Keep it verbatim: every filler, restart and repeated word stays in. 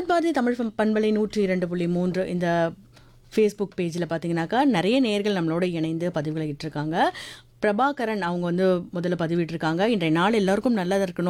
விவித் பாரதி தமிழ் பண்- பண்பலை நூற்றி இரண்டு புள்ளி மூன்று இந்த ஃபேஸ்புக் பேஜில் பார்த்தீங்கன்னாக்கா நிறைய நேயர்கள் நம்மளோட இணைந்து பதிவுகளை இட்டிருக்காங்க. பிரபாகரன் அவங்க வந்து முதல்ல பதிவிட்டிருக்காங்க. இன்றைய நாள் எல்லாருக்கும் நல்லதா இருக்கணும்.